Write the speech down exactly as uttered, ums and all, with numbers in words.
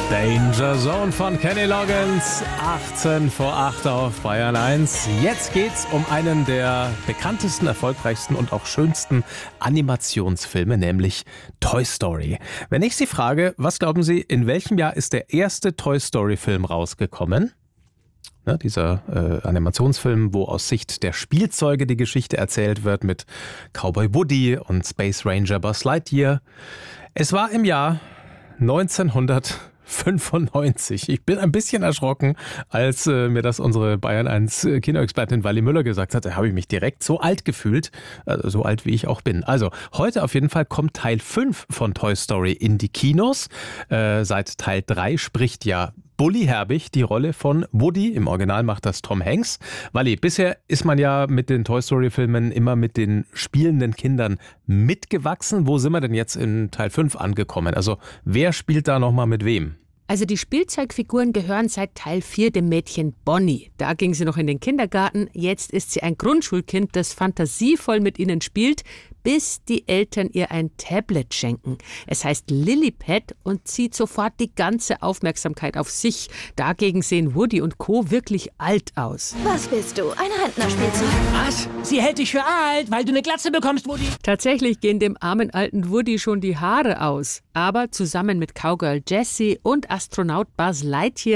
Danger Zone von Kenny Loggins, achtzehn vor acht auf Bayern eins. Jetzt geht's um einen der bekanntesten, erfolgreichsten und auch schönsten Animationsfilme, nämlich Toy Story. Wenn ich Sie frage, was glauben Sie, in welchem Jahr ist der erste Toy Story Film rausgekommen? Ne, dieser äh, Animationsfilm, wo aus Sicht der Spielzeuge die Geschichte erzählt wird mit Cowboy Woody und Space Ranger Buzz Lightyear. Es war im Jahr neunzehnhundertfünfundneunzig. Ich bin ein bisschen erschrocken, als äh, mir das unsere Bayern eins Kinoexpertin Wally Müller gesagt hat. Da habe ich mich direkt so alt gefühlt, also so alt wie ich auch bin. Also heute auf jeden Fall kommt Teil fünf von Toy Story in die Kinos. Äh, seit Teil drei spricht ja Bully Herbig die Rolle von Woody. Im Original macht das Tom Hanks. Wally, bisher ist man ja mit den Toy Story Filmen immer mit den spielenden Kindern mitgewachsen. Wo sind wir denn jetzt in Teil fünf angekommen? Also wer spielt da nochmal mit wem? Also die Spielzeugfiguren gehören seit Teil vier dem Mädchen Bonnie. Da ging sie noch in den Kindergarten. Jetzt ist sie ein Grundschulkind, das fantasievoll mit ihnen spielt, bis die Eltern ihr ein Tablet schenken. Es heißt Lillipad und zieht sofort die ganze Aufmerksamkeit auf sich. Dagegen sehen Woody und Co. wirklich alt aus. Was bist du? Ein Rentnerspielzeug? Was? Sie hält dich für alt, weil du eine Glatze bekommst, Woody? Tatsächlich gehen dem armen alten Woody schon die Haare aus. Aber zusammen mit Cowgirl Jessie und Astronaut Buzz Lightyear